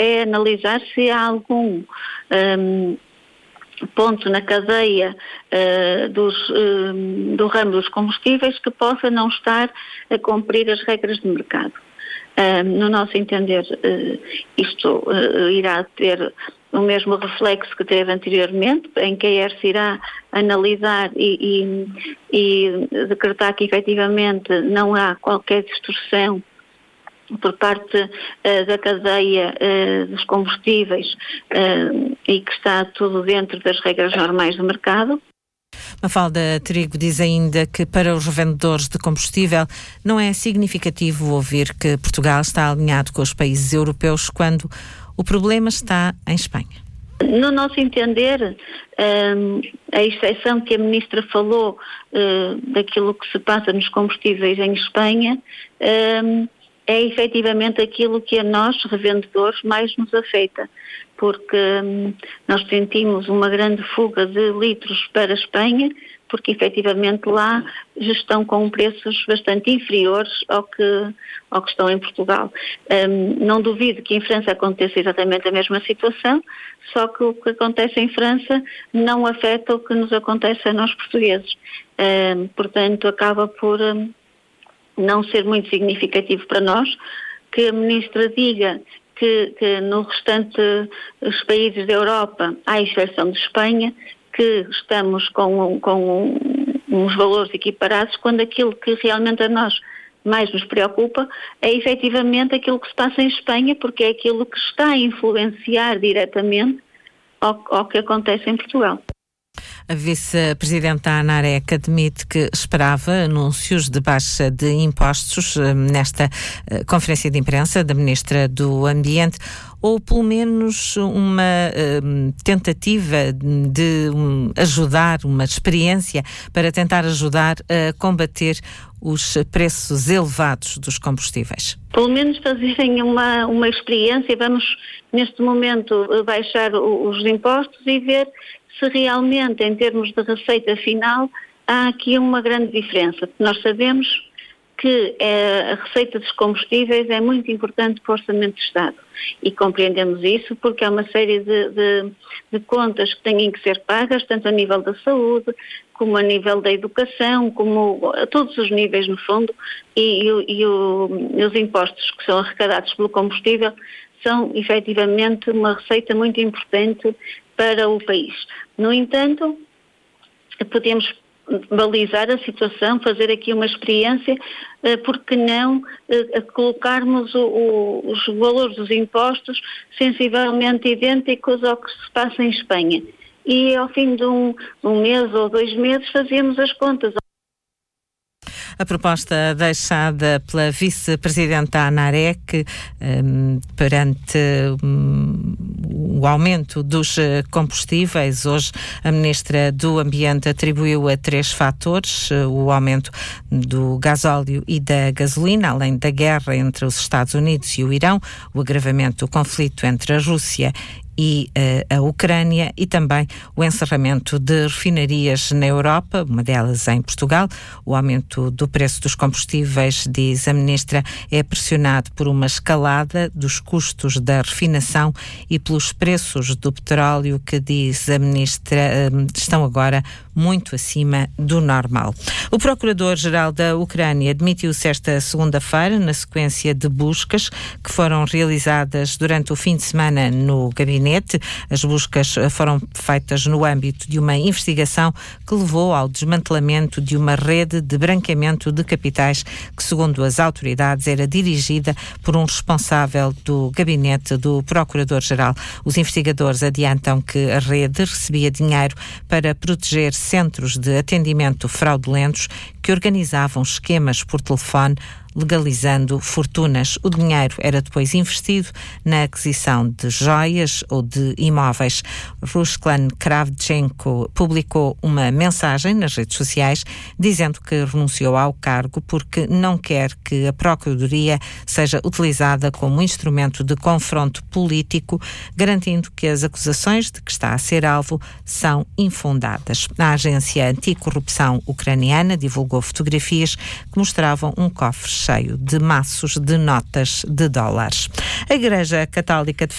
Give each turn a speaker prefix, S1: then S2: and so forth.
S1: é analisar se há algum ponto na cadeia do ramo dos combustíveis que possa não estar a cumprir as regras de mercado. No nosso entender, isto irá ter o mesmo reflexo que teve anteriormente, em que a ERSE irá analisar e decretar que efetivamente não há qualquer distorção por parte da cadeia dos combustíveis e que está tudo dentro das regras normais do mercado.
S2: Mafalda Trigo diz ainda que para os revendedores de combustível não é significativo ouvir que Portugal está alinhado com os países europeus quando o problema está em Espanha.
S1: No nosso entender, a exceção que a Ministra falou daquilo que se passa nos combustíveis em Espanha é efetivamente aquilo que a nós, revendedores, mais nos afeta, porque nós sentimos uma grande fuga de litros para a Espanha, porque efetivamente lá já estão com preços bastante inferiores ao que estão em Portugal. Não duvido que em França aconteça exatamente a mesma situação, só que o que acontece em França não afeta o que nos acontece a nós portugueses. Portanto, acaba por não ser muito significativo para nós que a Ministra diga que no restante dos países da Europa, à exceção de Espanha, que estamos com uns valores equiparados, quando aquilo que realmente a nós mais nos preocupa é efetivamente aquilo que se passa em Espanha, porque é aquilo que está a influenciar diretamente ao que acontece em Portugal.
S2: A vice-presidenta ANAREC admite que esperava anúncios de baixa de impostos nesta conferência de imprensa da Ministra do Ambiente, ou pelo menos uma tentativa de ajudar, uma experiência para tentar ajudar a combater os preços elevados dos combustíveis.
S1: Pelo menos fazerem uma experiência, vamos neste momento baixar os impostos e ver se realmente, em termos de receita final, há aqui uma grande diferença. Nós sabemos que a receita dos combustíveis é muito importante para o Orçamento de Estado e compreendemos isso porque há uma série de contas que têm que ser pagas, tanto a nível da saúde, como a nível da educação, como a todos os níveis no fundo, e os impostos que são arrecadados pelo combustível são efetivamente uma receita muito importante para o país. No entanto, podemos balizar a situação, fazer aqui uma experiência, porque não colocarmos os valores dos impostos sensivelmente idênticos ao que se passa em Espanha. E ao fim de um mês ou 2 meses fazemos as contas.
S2: A proposta deixada pela vice-presidenta ANAREC perante o aumento dos combustíveis. Hoje a Ministra do Ambiente atribuiu a 3 fatores: o aumento do gasóleo e da gasolina, além da guerra entre os Estados Unidos e o Irão, o agravamento do conflito entre a Rússia e a Ucrânia, e também o encerramento de refinarias na Europa, uma delas em Portugal. O aumento do preço dos combustíveis, diz a Ministra, é pressionado por uma escalada dos custos da refinação e pelos preços do petróleo que, diz a Ministra, estão agora muito acima do normal. O Procurador-Geral da Ucrânia admitiu-se esta segunda-feira, na sequência de buscas que foram realizadas durante o fim de semana no gabinete. As buscas foram feitas no âmbito de uma investigação que levou ao desmantelamento de uma rede de branqueamento de capitais que, segundo as autoridades, era dirigida por um responsável do gabinete do Procurador-Geral. Os investigadores adiantam que a rede recebia dinheiro para proteger centros de atendimento fraudulentos que organizavam esquemas por telefone, legalizando fortunas. O dinheiro era depois investido na aquisição de joias ou de imóveis. Ruslan Kravchenko publicou uma mensagem nas redes sociais dizendo que renunciou ao cargo porque não quer que a Procuradoria seja utilizada como instrumento de confronto político, garantindo que as acusações de que está a ser alvo são infundadas. A agência anticorrupção ucraniana divulgou fotografias que mostravam um cofre cheio de maços de notas de dólares. A Igreja Católica defende